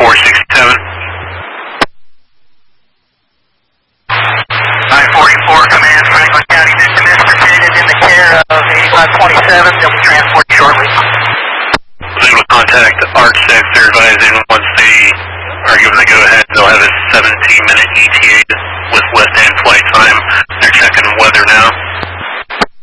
467. I-44 Command, Franklin County, misdirected in the care of 8527. They'll be transported shortly. Was able to contact ARC 6. They're advising once they are given the go-ahead, they'll have a 17-minute ETA with left-hand flight time.